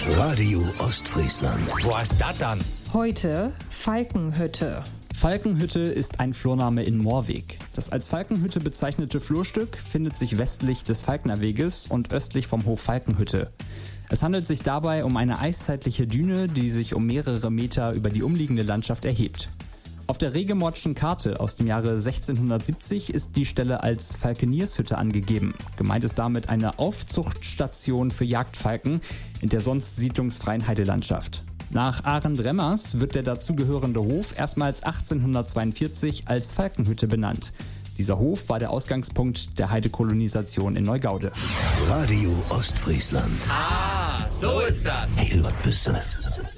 Radio Ostfriesland. Wo ist das dann? Heute Falkenhütte. Falkenhütte ist ein Flurname in Moorweg. Das als Falkenhütte bezeichnete Flurstück findet sich westlich des Falknerweges und östlich vom Hof Falkenhütte. Es handelt sich dabei um eine eiszeitliche Düne, die sich um mehrere Meter über die umliegende Landschaft erhebt. Auf der Regemortschen Karte aus dem Jahre 1670 ist die Stelle als Falkeniershütte angegeben. Gemeint ist damit eine Aufzuchtstation für Jagdfalken in der sonst siedlungsfreien Heidelandschaft. Nach Arend Remmers wird der dazugehörende Hof erstmals 1842 als Falkenhütte benannt. Dieser Hof war der Ausgangspunkt der Heidekolonisation in Neugaude. Radio Ostfriesland. Ah, so ist das. Hey, was bist du?